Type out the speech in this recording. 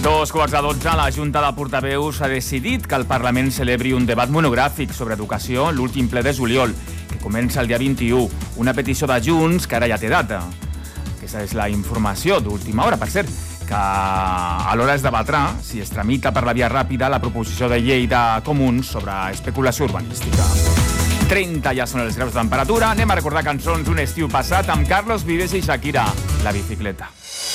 2:15, la Junta de Portaveus ha decidit que el Parlament celebri un debat monogràfic sobre educació l'últim ple de juliol, que comença el dia 21. Una petició de Junts que ara ja té data. Aquesta és la informació d'última hora, per cert, que alhora es debatrà si es tramita per la via ràpida la proposició de llei de Comuns sobre especulació urbanística. 30 ja són els graus de temperatura. Anem a recordar cançons d'un estiu passat amb Carlos Vives i Shakira, La bicicleta.